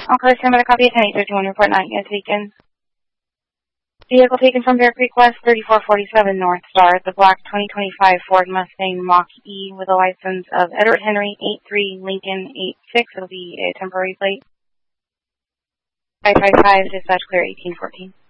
Okay, stand by the copy of 10-831, report 9, yes, Beacon. Vehicle taken from Bear Creek West, 3447 North Star. It's a black 2025 Ford Mustang Mach-E with a license of Edward Henry 83 Lincoln 86. It'll be a temporary plate. 555, dispatch clear 1814.